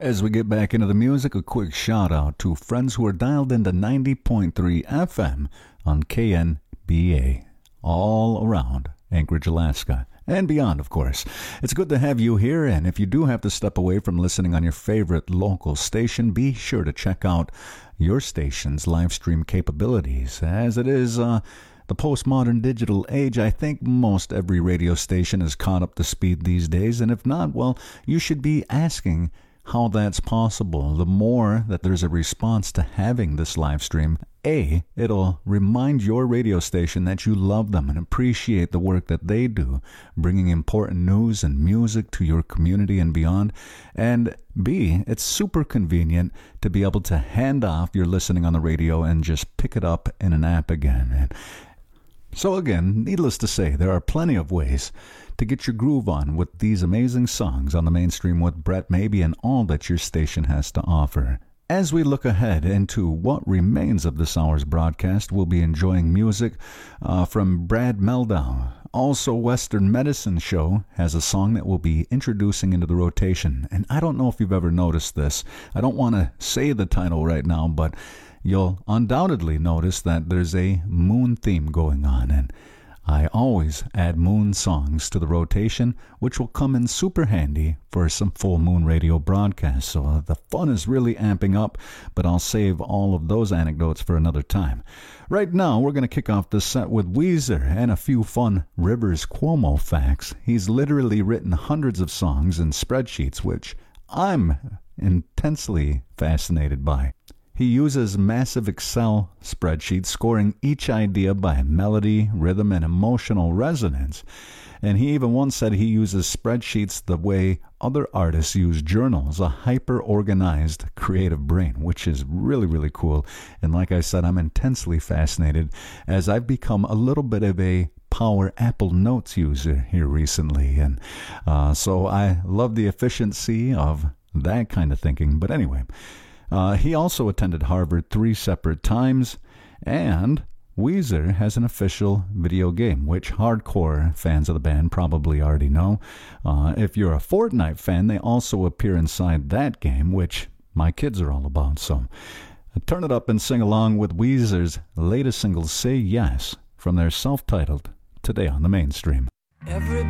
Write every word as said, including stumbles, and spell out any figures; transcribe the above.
As we get back into the music, a quick shout out to friends who are dialed into ninety point three F M on K N B A, all around Anchorage, Alaska, and beyond, of course. It's good to have you here, and if you do have to step away from listening on your favorite local station, be sure to check out your station's live stream capabilities. As it is uh, the postmodern digital age, I think most every radio station is caught up to speed these days, and if not, well, you should be asking how that's possible. The more that there's a response to having this live stream, A, it'll remind your radio station that you love them and appreciate the work that they do, bringing important news and music to your community and beyond. And B, it's super convenient to be able to hand off your listening on the radio and just pick it up in an app again. And so again, needless to say, there are plenty of ways to get your groove on with these amazing songs on the mainstream with Brett Maybe and all that your station has to offer. As we look ahead into what remains of this hour's broadcast, we'll be enjoying music uh, from Brad Mehldau. Also, Western Medicine Show has a song that we'll be introducing into the rotation. And I don't know if you've ever noticed this. I don't want to say the title right now, but you'll undoubtedly notice that there's a moon theme going on. And I always add moon songs to the rotation, which will come in super handy for some full moon radio broadcasts. So uh, the fun is really amping up, but I'll save all of those anecdotes for another time. Right now, we're going to kick off this set with Weezer and a few fun Rivers Cuomo facts. He's literally written hundreds of songs and spreadsheets, which I'm intensely fascinated by. He uses massive Excel spreadsheets, scoring each idea by melody, rhythm, and emotional resonance. And he even once said he uses spreadsheets the way other artists use journals, a hyper-organized creative brain, which is really, really cool. And like I said, I'm intensely fascinated as I've become a little bit of a Power Apple Notes user here recently. And uh, so I love the efficiency of that kind of thinking. But anyway, Uh, he also attended Harvard three separate times, and Weezer has an official video game, which hardcore fans of the band probably already know. Uh, if you're a Fortnite fan, they also appear inside that game, which my kids are all about. So turn it up and sing along with Weezer's latest single, Say Yes, from their self-titled Today on the Mainstream. Everybody